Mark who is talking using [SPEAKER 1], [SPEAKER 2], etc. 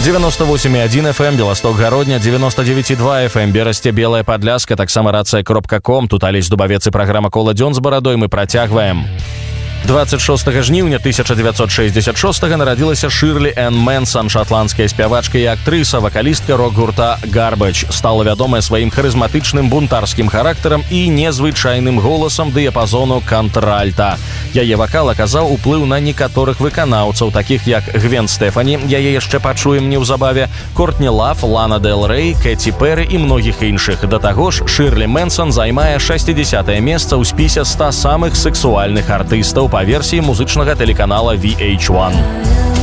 [SPEAKER 1] 98,1 FM, Белосток-Гародня, 99,2 FM, Берасце, Белая Падляска, таксама рацыя.com. Тут Алесь Дубавец і праграма «Кола дзён» з барадой мы працягваем. 26 жніўня 1966 нарадзілася Шырлі Энн Мэнсон, шатландская спявачка і актрыса, вакалістка рок-гурта Garbage. Стала вядомая сваім харызматычным бунтарскім характарам і незвычайным голасам дыяпазону кантральта. Яе вакал аказаў уплыў на некаторых выканаўцаў, такіх як Гвен Стэфані, яе яшчэ пачуем неўзабаве, Кортні Лав, Лана Дэл Рэй, Кэці Перрі і многіх іншых. Да таго ж, Шырлі Мэнсон займае 60-е месца ў спісе 100 самых сексуальных артыстаў па версіі музычнага тэлеканала VH1.